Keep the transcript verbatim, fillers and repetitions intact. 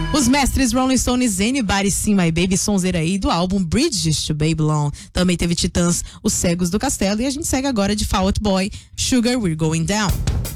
Os mestres Rolling Stones, Anybody See My Baby, sonzeira aí do álbum Bridges to Babylon. Também teve Titãs, Os Cegos do Castelo, e a gente segue agora de Fall Out Boy, Sugar We're Going Down.